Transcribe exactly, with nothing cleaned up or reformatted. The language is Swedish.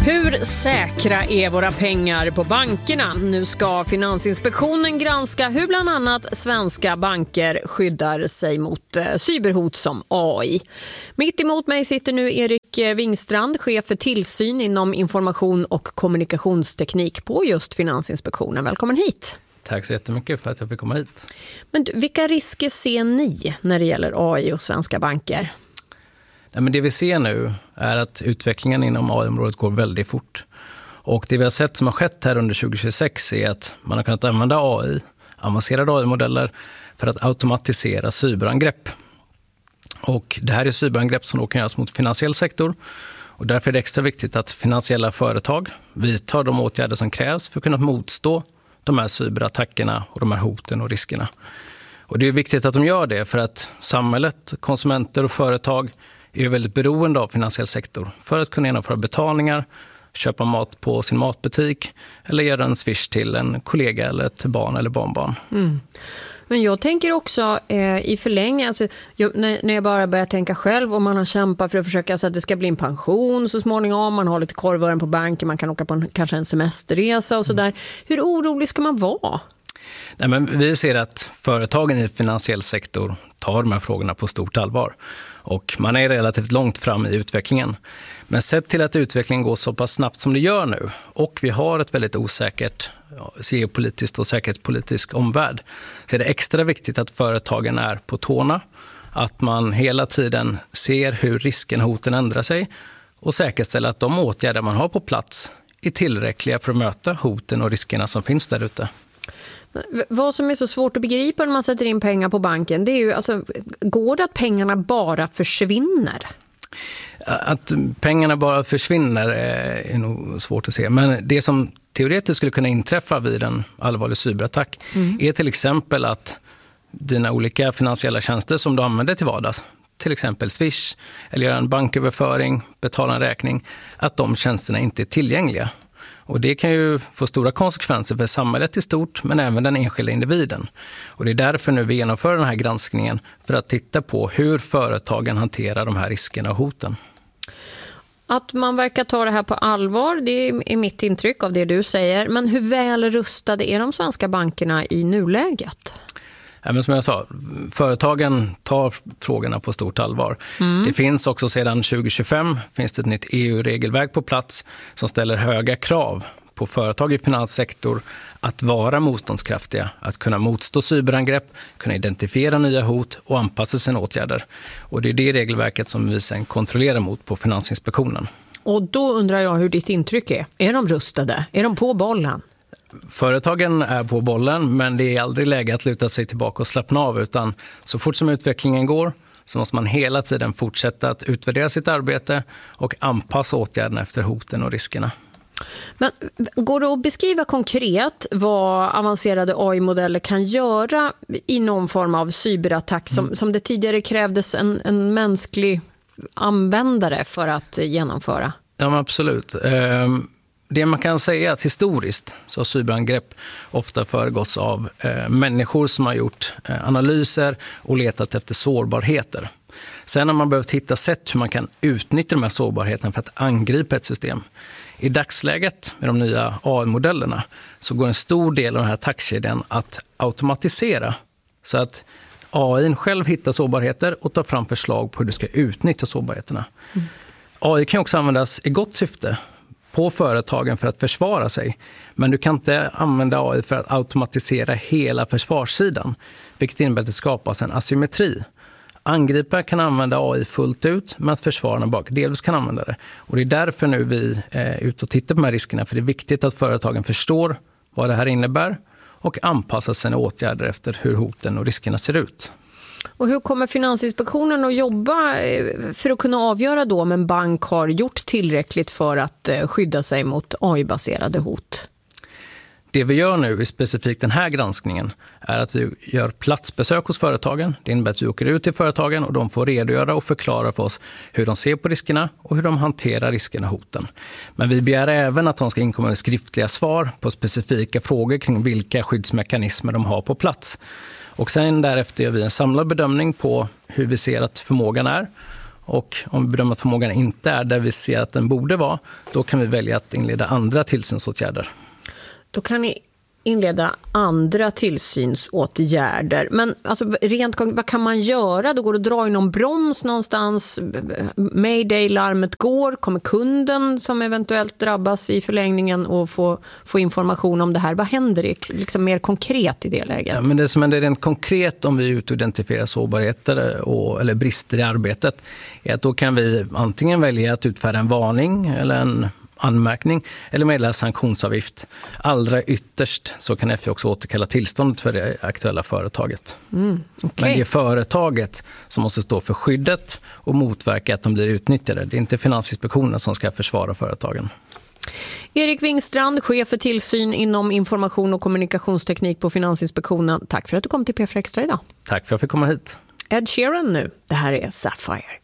Hur säkra är våra pengar på bankerna? Nu ska Finansinspektionen granska hur bland annat svenska banker skyddar sig mot eh, cyberhot som A I. Mitt emot mig sitter nu Erik Wingstrand, chef för tillsyn inom information och kommunikationsteknik på just Finansinspektionen. Välkommen hit. Tack så jättemycket för att jag fick komma hit. Men vilka risker ser ni när det gäller A I och svenska banker? Nej, men det vi ser nu är att utvecklingen inom A I-området går väldigt fort. Och det vi har sett som har skett här under tjugo tjugosex är att man har kunnat använda A I, avancerade A I-modeller, för att automatisera cyberangrepp. Och det här är cyberangrepp som då kan göras mot finansiell sektor. Och därför är det extra viktigt att finansiella företag vidtar de åtgärder som krävs för att kunna motstå de här cyberattackerna och de här hoten och riskerna. Och det är viktigt att de gör det för att samhället, konsumenter och företag är väldigt beroende av finansiell sektor för att kunna genomföra betalningar, köpa mat på sin matbutik eller göra en swish till en kollega eller ett barn eller barnbarn. Mm. Men jag tänker också eh, i förlängning, alltså, jag, när, när jag bara börjar tänka själv, om man har kämpat för att försöka så att det ska bli en pension så småningom, man har lite korvören på banken, man kan åka på en, kanske en semesterresa och sådär. Mm. Hur orolig ska man vara? Nej, men vi ser att företagen i finansiell sektor tar de här frågorna på stort allvar. Och man är relativt långt fram i utvecklingen. Men sett till att utvecklingen går så pass snabbt som det gör nu och vi har ett väldigt osäkert ja, geopolitiskt och säkerhetspolitisk omvärld, så är det extra viktigt att företagen är på tårna, att man hela tiden ser hur risken och hoten ändrar sig och säkerställer att de åtgärder man har på plats är tillräckliga för att möta hoten och riskerna som finns där ute. Vad som är så svårt att begripa när man sätter in pengar på banken, det är ju, alltså, går det att pengarna bara försvinner? Att pengarna bara försvinner är nog svårt att se. Men det som teoretiskt skulle kunna inträffa vid en allvarlig cyberattack mm. är till exempel att dina olika finansiella tjänster som du använder till vardags, till exempel Swish eller göra en banköverföring, betala en räkning, att de tjänsterna inte är tillgängliga. Och det kan ju få stora konsekvenser för samhället i stort, men även den enskilda individen. Och det är därför nu vi genomför den här granskningen, för att titta på hur företagen hanterar de här riskerna och hoten. Att man verkar ta det här på allvar, det är mitt intryck av det du säger. Men hur väl rustade är de svenska bankerna i nuläget? Ja, men som jag sa, företagen tar frågorna på stort allvar. Mm. Det finns också sedan tjugo tjugofem finns det ett nytt E U-regelverk på plats som ställer höga krav på företag i finanssektor att vara motståndskraftiga, att kunna motstå cyberangrepp, kunna identifiera nya hot och anpassa sina åtgärder. Och det är det regelverket som vi sen kontrollerar mot på Finansinspektionen. Och då undrar jag hur ditt intryck är. Är de rustade? Är de på bollen? Företagen är på bollen, men det är aldrig läge att luta sig tillbaka och slappna av, utan så fort som utvecklingen går så måste man hela tiden fortsätta att utvärdera sitt arbete och anpassa åtgärderna efter hoten och riskerna. Men går det att beskriva konkret vad avancerade A I-modeller kan göra i någon form av cyberattack som, mm. som det tidigare krävdes en, en mänsklig användare för att genomföra? Ja, men absolut. Um... Det man kan säga är att historiskt så har cyberangrepp ofta föregåtts av eh, människor som har gjort eh, analyser och letat efter sårbarheter. Sen har man behövt hitta sätt hur man kan utnyttja de här sårbarheterna för att angripa ett system. I dagsläget med de nya A I-modellerna så går en stor del av den här attackkedjan att automatisera så att A I själv hittar sårbarheter och tar fram förslag på hur du ska utnyttja sårbarheterna. Mm. A I kan också användas i gott syfte på företagen för att försvara sig. Men du kan inte använda A I för att automatisera hela försvarssidan, vilket innebär att det skapas en asymmetri. Angripare kan använda A I fullt ut, medan försvararna bak delvis kan använda det. Och det är därför nu vi är ute och tittar på de här riskerna, för det är viktigt att företagen förstår vad det här innebär och anpassar sina åtgärder efter hur hoten och riskerna ser ut. Och hur kommer Finansinspektionen att jobba för att kunna avgöra då om en bank har gjort tillräckligt för att skydda sig mot A I-baserade hot? Det vi gör nu i specifikt den här granskningen är att vi gör platsbesök hos företagen. Det innebär att vi åker ut till företagen och de får redogöra och förklara för oss hur de ser på riskerna och hur de hanterar riskerna och hoten. Men vi begär även att de ska inkomma med skriftliga svar på specifika frågor kring vilka skyddsmekanismer de har på plats. Och sen därefter gör vi en samlad bedömning på hur vi ser att förmågan är. Och om vi bedömer att förmågan inte är där vi ser att den borde vara, då kan vi välja att inleda andra tillsynsåtgärder. Då kan ni inleda andra tillsynsåtgärder. Men alltså, rent, vad kan man göra? Då går det att dra i någon broms någonstans. Mayday-larmet går. Kommer kunden som eventuellt drabbas i förlängningen och få, få information om det här? Vad händer liksom mer konkret i det läget? Ja, men det som händer rent konkret om vi är ute och identifierar sårbarheter och, eller brister i arbetet är att då kan vi antingen välja att utfärda en varning eller en anmärkning eller meddela sanktionsavgift. Allra ytterst så kan F I också återkalla tillståndet för det aktuella företaget. Mm, okay. Men det är företaget som måste stå för skyddet och motverka att de blir utnyttjade. Det är inte Finansinspektionen som ska försvara företagen. Erik Wingstrand, chef för tillsyn inom information och kommunikationsteknik på Finansinspektionen. Tack för att du kom till P fyra Extra idag. Tack för att jag fick komma hit. Ed Sheeran nu. Det här är Sapphire.